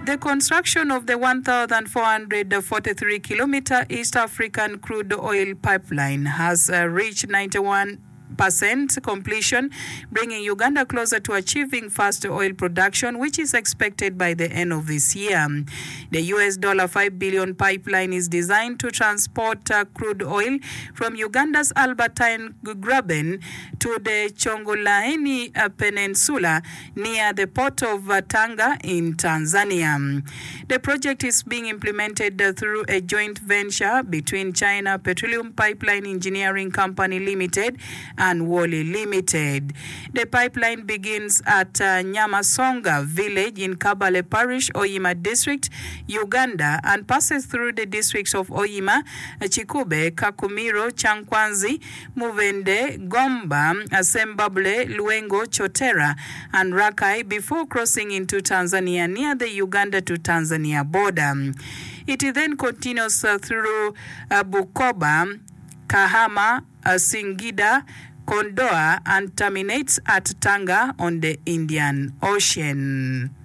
The construction of the 1,443-kilometer East African crude oil pipeline has reached 91% completion, bringing Uganda closer to achieving first oil production, which is expected by the end of this year. The $5 billion pipeline is designed to transport crude oil from Uganda's Albertine Graben to the Chongolaini Peninsula near the port of Tanga in Tanzania. The project is being implemented through a joint venture between China Petroleum Pipeline Engineering Company Limited and Wally Limited. The pipeline begins at Nyamasonga village in Kabale Parish, Oyima District, Uganda, and passes through the districts of Oyima, Chikube, Kakumiro, Chankwanzi, Muvende, Gomba, Sembable, Luengo, Chotera, and Rakai before crossing into Tanzania near the Uganda to Tanzania border. It then continues through Bukoba, Kahama, Singida, Kondoa, and terminates at Tanga on the Indian Ocean.